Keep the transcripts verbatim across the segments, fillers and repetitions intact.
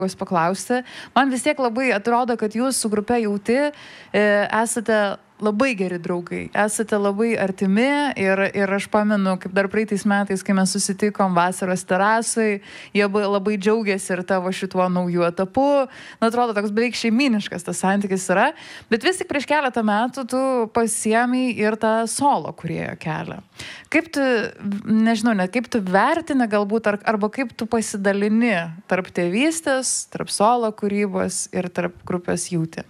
paklausti. Man vis tiek labai atrodo, kad jūs su grupe Jauti e, esate labai geri draugai, esate labai artimi ir, ir aš pamenu, kaip dar praeitais metais, kai mes susitikom vasaros terasai, jie labai džiaugiasi ir tavo šituo nauju etapu. Na, atrodo, toks beveik šeiminiškas tas santykis yra, bet vis tik prieš keletą metų tu pasiėmei ir tą solo kūrėjo kelią. Kaip tu, nežinau, net kaip tu vertini galbūt, ar, arba kaip tu pasidalini tarp tėvystės, tarp solo kūrybos ir tarp grupės Jauti?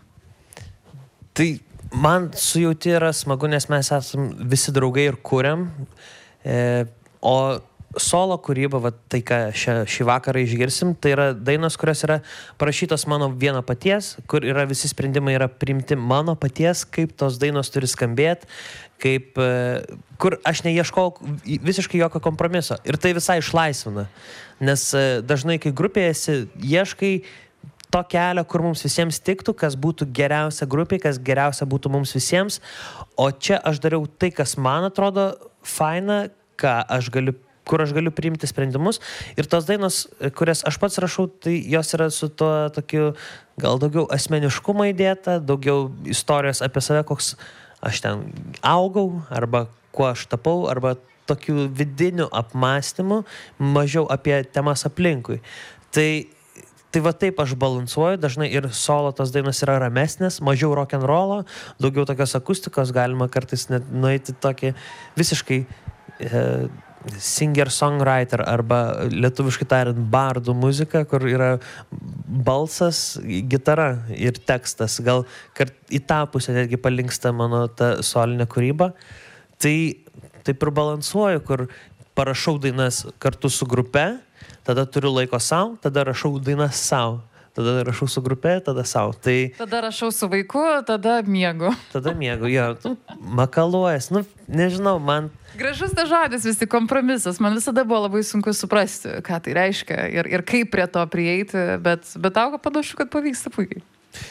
Tai man su Jauti yra smagu, nes mes esam visi draugai ir kuriam. E, o solo kūryba, va, tai ką šią, šį vakarą išgirsim, tai yra dainos, kurios yra parašytos mano vieno paties, kur yra visi sprendimai yra priimti mano paties, kaip tos dainos turi skambėti, kaip, e, kur aš neieškau visiškai jokio kompromiso. Ir tai visai išlaisvina. Nes e, dažnai, kai grupėje esi, ieškai to kelio, kur mums visiems tiktų, kas būtų geriausia grupė, kas geriausia būtų mums visiems. O čia aš dariau tai, kas man atrodo faina, ką aš galiu, kur aš galiu priimti sprendimus. Ir tos dainos, kurias aš pats rašau, tai jos yra su tuo tokiu gal daugiau asmeniškumo įdėta, daugiau istorijos apie save, koks aš ten augau, arba kuo aš tapau, arba tokių vidinių apmąstymų, mažiau apie temas aplinkui. Tai Tai va taip aš balansuoju, dažnai ir solo tos dainos yra ramesnės, mažiau rock'n'rollo, daugiau tokios akustikos, galima kartais net nueiti tokį visiškai e, singer-songwriter arba lietuviškai tariant bardų muzika, kur yra balsas, gitara ir tekstas. Gal kart į tą pusę netgi palinksta mano ta solinė kūryba. Tai taip ir balansuoju, kur parašau dainas kartu su grupe, tada turiu laiko sau, tada rašau dainas sau. Tada rašau su grupė, tada sau. Tai tada rašau su vaiku, tada miegu. Tada miegu, jo. Makaluojas. Nu, nežinau, man... Gražus tas žodis, vis tik kompromisas. Man visada buvo labai sunku suprasti, ką tai reiškia ir, ir kaip prie to prieiti, bet, bet tau panašu, kad pavyksta puikiai.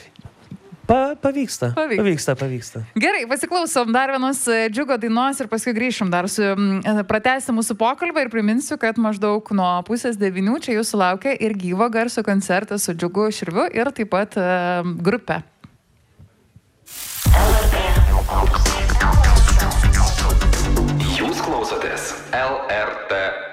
Pa, pavyksta, pavyksta, pavyksta, pavyksta. Gerai, pasiklausom dar vienos Džiugo dainos ir paskui grįšim dar su pratęsti mūsų pokalbą ir priminsiu, kad maždaug nuo pusės devynių čia jūsų laukia ir gyvo garso koncertas su Džiugu Širviu ir taip pat uh, grupė. Jūs klausotės L R T